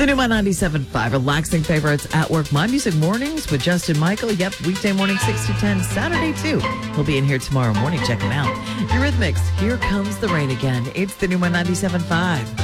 The new My 97.5, relaxing favorites at work. My Music Mornings with Justin Michael. Yep, weekday morning 6 to 10, Saturday too. He'll be in here tomorrow morning. Check him out. Eurythmics, Here Comes the Rain Again. It's the new My 97.5.